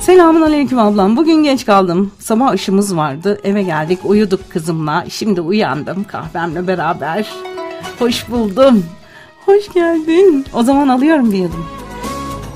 Selamun aleyküm ablam. Bugün geç kaldım. Sabah işimiz vardı. Eve geldik, uyuduk kızımla. Şimdi uyandım kahvemle beraber. Hoş buldum. Hoş geldin. O zaman alıyorum bir yudum.